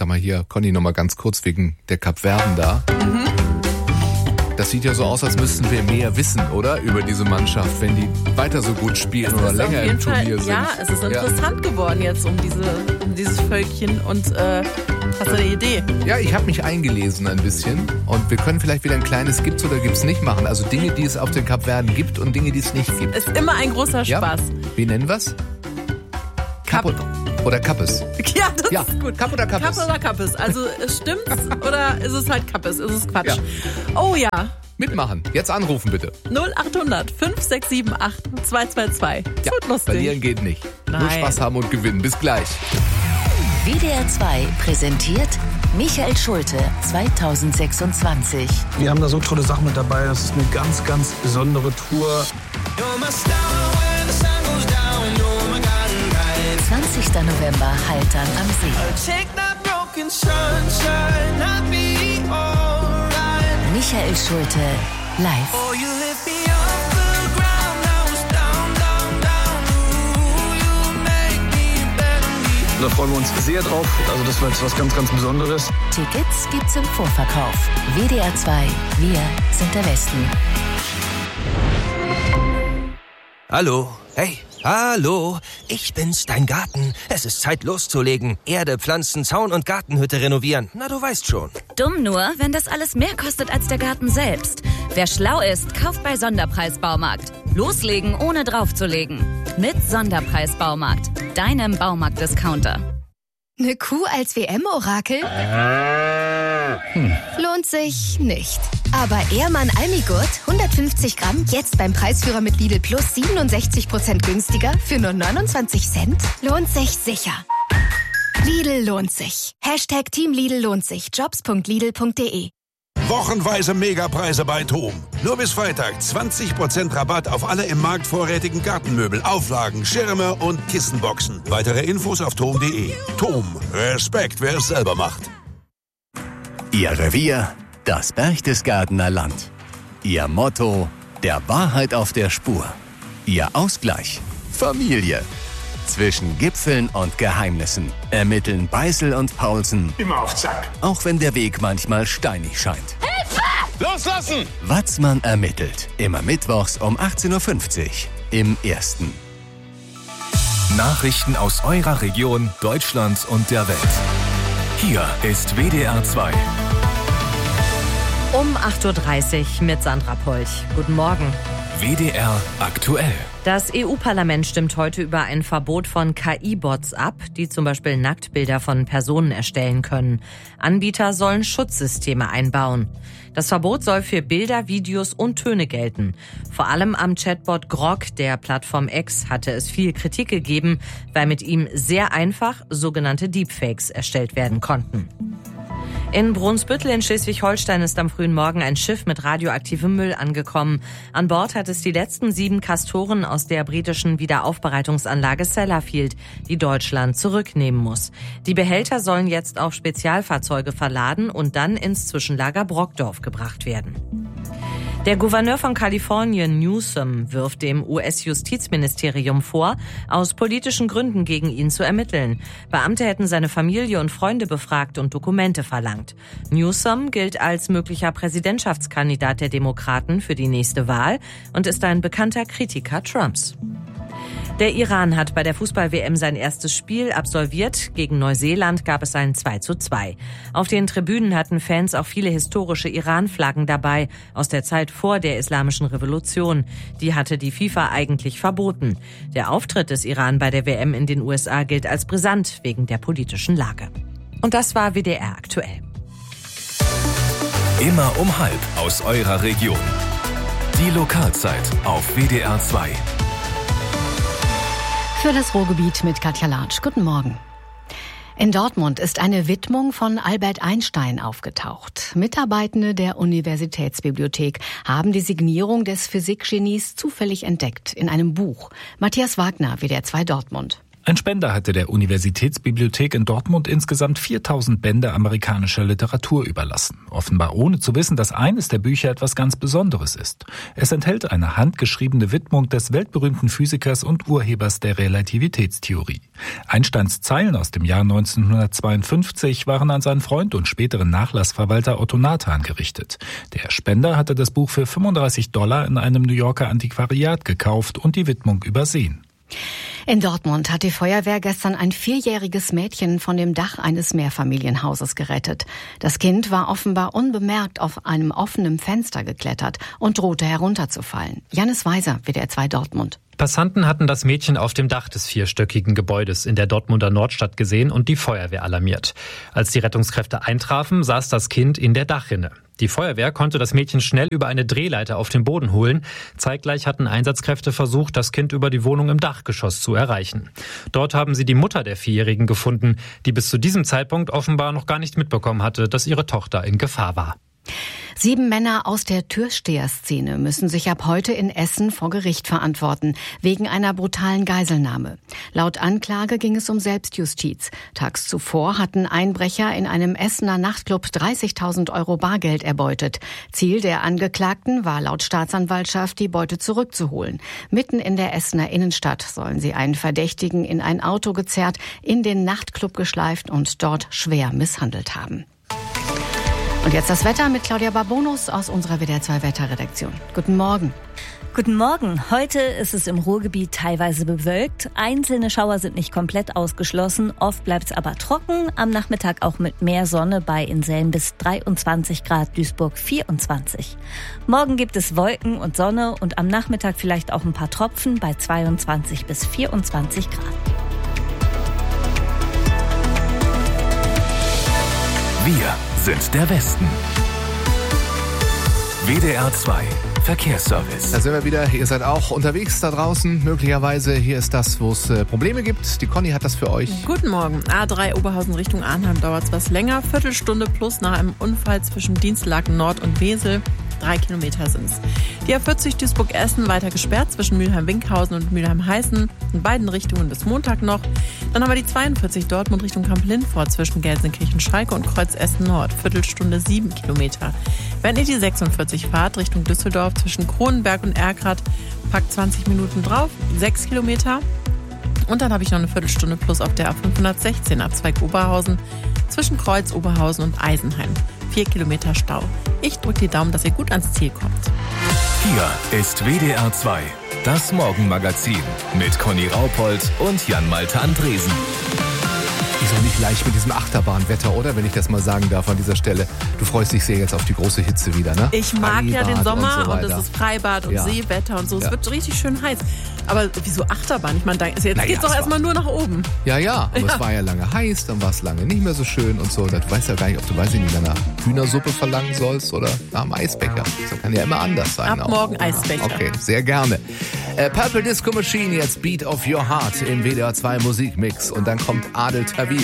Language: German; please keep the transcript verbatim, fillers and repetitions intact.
Sag mal hier, Conny, noch mal ganz kurz wegen der Kapverden da. Mhm. Das sieht ja so aus, als müssten wir mehr wissen, oder? Über diese Mannschaft, wenn die weiter so gut spielen oder länger im Turnier sind. Ja, es ist interessant ja. geworden jetzt um, diese, um dieses Völkchen. Und äh, hast du eine Idee? Ja, ich habe mich eingelesen ein bisschen. Und wir können vielleicht wieder ein kleines Gibt's oder Gibt's nicht machen. Also Dinge, die es auf den Kapverden gibt und Dinge, die es nicht gibt. Ist immer ein großer Spaß. Ja? Wie nennen wir's? Kap oder Kappes? Ja, das ja. ist gut. Kap oder Kappes? Kap oder Kappes. Also stimmt's oder ist es halt Kappes? Ist es Quatsch? Ja. Oh ja. Mitmachen. Jetzt anrufen bitte. null acht hundert fünf sechs sieben acht zwei zwei zwei. Das ja, wird lustig. Verlieren geht nicht. Nein. Nur Spaß haben und gewinnen. Bis gleich. W D R zwei präsentiert Michael Schulte zweitausendsechsundzwanzig. Wir haben da so tolle Sachen mit dabei. Das ist eine ganz, ganz besondere Tour. zwanzigster November, Haltern am See. Michael Schulte live. Da freuen wir uns sehr drauf. Also das war jetzt was ganz, ganz Besonderes. Tickets gibt's im Vorverkauf. W D R zwei, wir sind der Westen. Hallo, hey, hallo, ich bin's, dein Garten. Es ist Zeit loszulegen. Erde, Pflanzen, Zaun und Gartenhütte renovieren. Na, du weißt schon. Dumm nur, wenn das alles mehr kostet als der Garten selbst. Wer schlau ist, kauft bei Sonderpreis Baumarkt. Loslegen, ohne draufzulegen. Mit Sonderpreis Baumarkt, deinem Baumarkt-Discounter. Eine Kuh als W M-Orakel? Hm. Lohnt sich nicht. Aber Ehrmann Almigurt, hundertfünfzig Gramm, jetzt beim Preisführer mit Lidl Plus siebenundsechzig Prozent günstiger für nur neunundzwanzig Cent? Lohnt sich sicher. Lidl lohnt sich. Hashtag Team Lidl lohnt sich. jobs punkt lidl punkt de. Wochenweise Megapreise bei TOM. Nur bis Freitag zwanzig Prozent Rabatt auf alle im Markt vorrätigen Gartenmöbel, Auflagen, Schirme und Kissenboxen. Weitere Infos auf tom punkt de. TOM. Respekt, wer es selber macht. Ihr Revier, das Berchtesgadener Land. Ihr Motto, der Wahrheit auf der Spur. Ihr Ausgleich, Familie. Zwischen Gipfeln und Geheimnissen ermitteln Beißel und Paulsen. Immer auf Zack. Auch wenn der Weg manchmal steinig scheint. Hilfe! Loslassen! Watzmann ermittelt. Immer mittwochs um achtzehn Uhr fünfzig im Ersten. Nachrichten aus eurer Region, Deutschland und der Welt. Hier ist W D R zwei. Um acht Uhr dreißig mit Sandra Polch. Guten Morgen. W D R aktuell. Das E U-Parlament stimmt heute über ein Verbot von K I-Bots ab, die zum Beispiel Nacktbilder von Personen erstellen können. Anbieter sollen Schutzsysteme einbauen. Das Verbot soll für Bilder, Videos und Töne gelten. Vor allem am Chatbot Grok der Plattform X hatte es viel Kritik gegeben, weil mit ihm sehr einfach sogenannte Deepfakes erstellt werden konnten. In Brunsbüttel in Schleswig-Holstein ist am frühen Morgen ein Schiff mit radioaktivem Müll angekommen. An Bord hat es die letzten sieben Castoren aus der britischen Wiederaufbereitungsanlage Sellafield, die Deutschland zurücknehmen muss. Die Behälter sollen jetzt auf Spezialfahrzeuge verladen und dann ins Zwischenlager Brockdorf gebracht werden. Der Gouverneur von Kalifornien, Newsom, wirft dem U S-Justizministerium vor, aus politischen Gründen gegen ihn zu ermitteln. Beamte hätten seine Familie und Freunde befragt und Dokumente verlangt. Newsom gilt als möglicher Präsidentschaftskandidat der Demokraten für die nächste Wahl und ist ein bekannter Kritiker Trumps. Der Iran hat bei der Fußball-W M sein erstes Spiel absolviert. Gegen Neuseeland gab es ein zwei zu zwei. Auf den Tribünen hatten Fans auch viele historische Iran-Flaggen dabei, aus der Zeit vor der Islamischen Revolution. Die hatte die FIFA eigentlich verboten. Der Auftritt des Iran bei der W M in den U S A gilt als brisant wegen der politischen Lage. Und das war W D R aktuell. Immer um halb aus eurer Region. Die Lokalzeit auf W D R zwei. Für das Ruhrgebiet mit Katja Latsch. Guten Morgen. In Dortmund ist eine Widmung von Albert Einstein aufgetaucht. Mitarbeitende der Universitätsbibliothek haben die Signierung des Physikgenies zufällig entdeckt in einem Buch. Matthias Wagner, W D R zwei Dortmund. Ein Spender hatte der Universitätsbibliothek in Dortmund insgesamt viertausend Bände amerikanischer Literatur überlassen. Offenbar ohne zu wissen, dass eines der Bücher etwas ganz Besonderes ist. Es enthält eine handgeschriebene Widmung des weltberühmten Physikers und Urhebers der Relativitätstheorie. Einsteins Zeilen aus dem Jahr neunzehnhundertzweiundfünfzig waren an seinen Freund und späteren Nachlassverwalter Otto Nathan gerichtet. Der Spender hatte das Buch für fünfunddreißig Dollar in einem New Yorker Antiquariat gekauft und die Widmung übersehen. In Dortmund hat die Feuerwehr gestern ein vierjähriges Mädchen von dem Dach eines Mehrfamilienhauses gerettet. Das Kind war offenbar unbemerkt auf einem offenen Fenster geklettert und drohte herunterzufallen. Jannis Weiser, W D R zwei Dortmund. Passanten hatten das Mädchen auf dem Dach des vierstöckigen Gebäudes in der Dortmunder Nordstadt gesehen und die Feuerwehr alarmiert. Als die Rettungskräfte eintrafen, saß das Kind in der Dachrinne. Die Feuerwehr konnte das Mädchen schnell über eine Drehleiter auf den Boden holen. Zeitgleich hatten Einsatzkräfte versucht, das Kind über die Wohnung im Dachgeschoss zu erreichen. Dort haben sie die Mutter der Vierjährigen gefunden, die bis zu diesem Zeitpunkt offenbar noch gar nicht mitbekommen hatte, dass ihre Tochter in Gefahr war. Sieben Männer aus der Türsteherszene müssen sich ab heute in Essen vor Gericht verantworten, wegen einer brutalen Geiselnahme. Laut Anklage ging es um Selbstjustiz. Tags zuvor hatten Einbrecher in einem Essener Nachtclub dreißigtausend Euro Bargeld erbeutet. Ziel der Angeklagten war laut Staatsanwaltschaft, die Beute zurückzuholen. Mitten in der Essener Innenstadt sollen sie einen Verdächtigen in ein Auto gezerrt, in den Nachtclub geschleift und dort schwer misshandelt haben. Und jetzt das Wetter mit Claudia Barbonus aus unserer W D R zwei Wetterredaktion. Guten Morgen. Guten Morgen. Heute ist es im Ruhrgebiet teilweise bewölkt. Einzelne Schauer sind nicht komplett ausgeschlossen. Oft bleibt es aber trocken. Am Nachmittag auch mit mehr Sonne bei in Selm bis dreiundzwanzig Grad, Duisburg vierundzwanzig. Morgen gibt es Wolken und Sonne und am Nachmittag vielleicht auch ein paar Tropfen bei zweiundzwanzig bis vierundzwanzig Grad. Wir sind der Westen. W D R zwei Verkehrsservice. Da sind wir wieder. Ihr seid auch unterwegs da draußen. Möglicherweise hier ist das, wo es äh, Probleme gibt. Die Conny hat das für euch. Guten Morgen. A drei Oberhausen Richtung Arnheim dauert es was länger. Viertelstunde plus nach einem Unfall zwischen Dienstlaken Nord und Wesel. Drei Kilometer sind's. Die A vierzig Duisburg-Essen weiter gesperrt zwischen Mülheim-Winkhausen und Mülheim-Heißen. In beiden Richtungen bis Montag noch. Dann haben wir die zweiundvierzig Dortmund Richtung Kamp-Lindfort zwischen Gelsenkirchen-Schalke und Kreuz-Essen-Nord. Viertelstunde sieben Kilometer. Wenn ihr die sechsundvierzig fahrt Richtung Düsseldorf zwischen Kronenberg und Erkrath, packt zwanzig Minuten drauf, sechs Kilometer. Und dann habe ich noch eine Viertelstunde plus auf der A fünfhundertsechzehn Abzweig Oberhausen zwischen Kreuz, Oberhausen und Eisenheim. Vier Kilometer Stau. Ich drücke die Daumen, dass ihr gut ans Ziel kommt. Hier ist W D R zwei, das Morgenmagazin mit Conny Raupold und Jan-Malte Andresen. Ist auch nicht leicht mit diesem Achterbahnwetter, oder? Wenn ich das mal sagen darf an dieser Stelle. Du freust dich sehr jetzt auf die große Hitze wieder, ne? Ich mag Freibad ja den Sommer und, so und es ist Freibad und ja. Seewetter und so. Es ja. wird richtig schön heiß. Aber wieso Achterbahn? Ich meine, jetzt naja, geht's doch erstmal nur nach oben. Ja, ja, aber ja. es war ja lange heiß, dann war es lange nicht mehr so schön und so. Du weißt ja gar nicht, ob du, weiß ich nicht, nach Hühnersuppe verlangen sollst oder nach einem Eisbecher. Das kann ja immer anders sein. Ab auch. morgen Eisbecher. Okay, sehr gerne. Äh, Purple Disco Machine, jetzt Beat of Your Heart im W D R zwei Musikmix. Und dann kommt Adel Tawil.